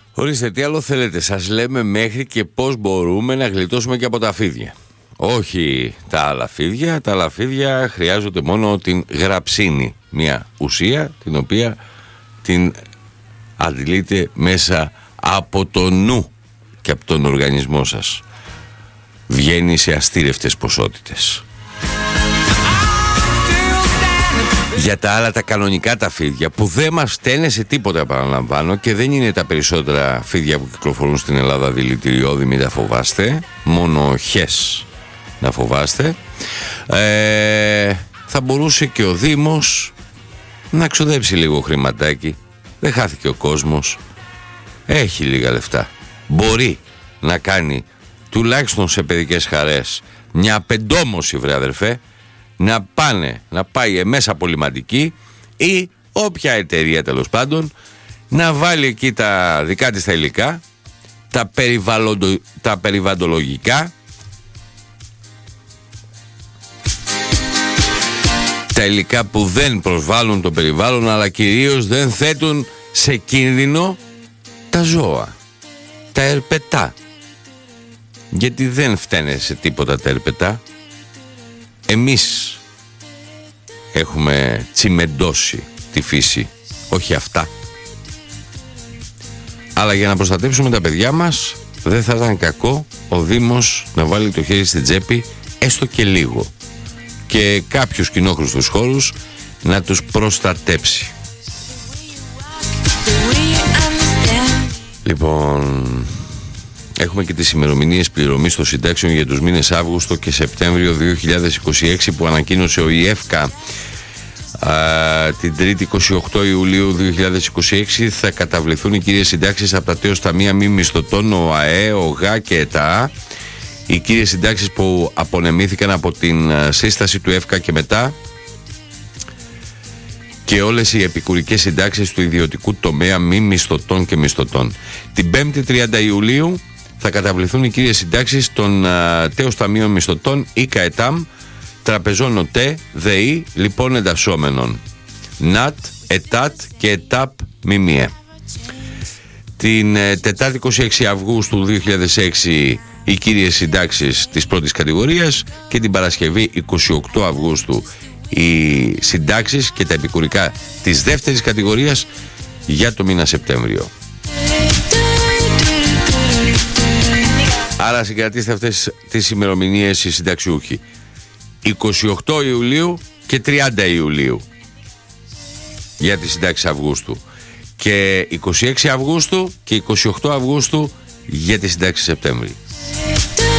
Ορίστε, τι άλλο θέλετε? Σας λέμε μέχρι και πώς μπορούμε να γλιτώσουμε και από τα φίδια. Όχι τα άλλα φίδια. Τα άλλα φίδια χρειάζονται μόνο την γραψίνη. Μια ουσία την οποία την αντιλείτε μέσα από το νου και από τον οργανισμό σας. Βγαίνει σε αστήρευτες ποσότητες. Για τα άλλα, τα κανονικά τα φίδια που δεν μας φταίνε σε τίποτα, επαναλαμβάνω, και δεν είναι τα περισσότερα φίδια που κυκλοφορούν στην Ελλάδα δηλητηριώδη, μην τα φοβάστε, μόνο χες να φοβάστε. Θα μπορούσε και ο Δήμος να ξοδέψει λίγο χρηματάκι. Δεν χάθηκε ο κόσμος, έχει λίγα λεφτά, μπορεί να κάνει τουλάχιστον σε παιδικές χαρές μια πεντόμωση, βρε αδερφέ, να πάει μέσα από λιμαντική ή όποια εταιρεία τέλος πάντων να βάλει εκεί τα δικά της τα υλικά, τα περιβαλλοντολογικά, τα υλικά που δεν προσβάλλουν το περιβάλλον αλλά κυρίως δεν θέτουν σε κίνδυνο τα ζώα, τα ερπετά. Γιατί δεν φταίνε σε τίποτα τα ερπετά. Εμείς έχουμε τσιμεντώσει τη φύση, όχι αυτά. Αλλά για να προστατεύσουμε τα παιδιά μας δεν θα ήταν κακό ο Δήμος να βάλει το χέρι στην τσέπη έστω και λίγο και κάποιους κοινόχρηστους χώρους να τους προστατέψει. Λοιπόν, έχουμε και τις ημερομηνίες πληρωμής των συντάξεων για τους μήνες Αύγουστο και Σεπτέμβριο 2026 που ανακοίνωσε ο ΙΕΦΚΑ την 3η 28 Ιουλίου 2026. Θα καταβληθούν οι κύριες συντάξεις από τα τέος ταμεία μη μισθωτών, ο ΑΕ, ο ΓΑ και ΕΤΑ. Οι κύριες συντάξεις που απονεμήθηκαν από την σύσταση του ΕΦΚΑ και μετά και όλες οι επικουρικές συντάξεις του ιδιωτικού τομέα μη μισθωτών και μισθωτών. Την 5η 30 Ιουλίου θα καταβληθούν οι κύριες συντάξεις των τέος ταμείων μισθωτών ΙΚΑ ΕΤΑΜ, τραπεζών ΟΤΕ, ΔΕΗ, λοιπόν εντασσόμενων, ΝΑΤ, ΕΤΑΤ και ΕΤΑΠ ΜΜΕ. Την Τετάρτη 26 Αυγούστου 2006 οι κύριες συντάξεις της πρώτης κατηγορίας και την Παρασκευή 28 Αυγούστου οι συντάξεις και τα επικουρικά της δεύτερης κατηγορίας για το μήνα Σεπτέμβριο. Άρα συγκρατήστε αυτές τις ημερομηνίες οι συνταξιούχοι: 28 Ιουλίου και 30 Ιουλίου για τις συντάξεις Αυγούστου και 26 Αυγούστου και 28 Αυγούστου για τις συντάξεις Σεπτέμβρη.